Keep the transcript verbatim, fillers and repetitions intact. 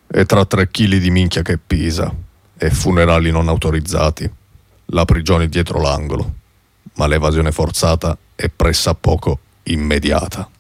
E tra tre chili di minchia che pisa e funerali non autorizzati, la prigione dietro l'angolo, ma l'evasione forzata è pressappoco immediata.